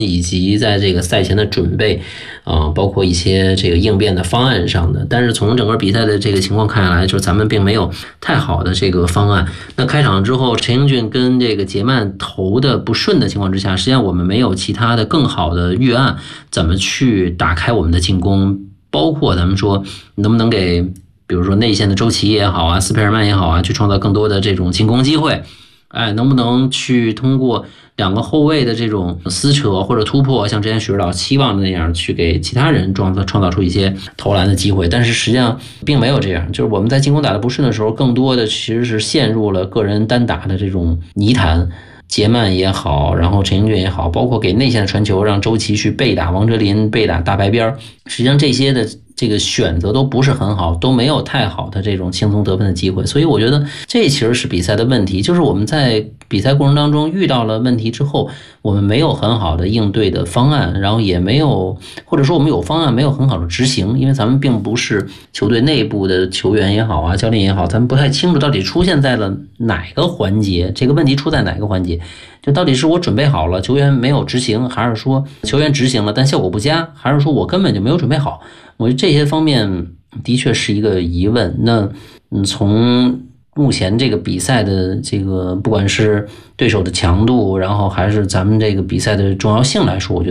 以及在这个赛前的准备，包括一些这个应变的方案上的。但是从整个比赛的这个情况看来，就是咱们并没有太好的这个方案。那开场之后，陈英俊跟这个杰曼投的不顺的情况之下，实际上我们没有其他的更好的预案，怎么去打开我们的进攻，包括咱们说能不能给比如说内线的周琦也好啊，斯佩尔曼也好啊，去创造更多的这种进攻机会。能不能去通过两个后卫的这种撕扯或者突破，像之前许指导期望的那样，去给其他人创造出一些投篮的机会？但是实际上并没有这样，就是我们在进攻打得不顺的时候，更多的其实是陷入了个人单打的这种泥潭。杰曼也好，然后陈英俊也好，包括给内线的传球，让周琦去背打王哲林、背打大白边，实际上这些的这个选择都不是很好，都没有太好的这种轻松得分的机会。所以我觉得这其实是比赛的问题，就是我们在比赛过程当中遇到了问题之后，我们没有很好的应对的方案，然后也没有，或者说我们有方案没有很好的执行，因为咱们并不是球队内部的球员也好啊，教练也好，咱们不太清楚到底出现在了哪个环节，这个问题出在哪个环节。就到底是我准备好了，球员没有执行，还是说球员执行了但效果不佳，还是说我根本就没有准备好？我觉得这些方面的确是一个疑问。那从目前这个比赛的这个不管是对手的强度，然后还是咱们这个比赛的重要性来说，我觉得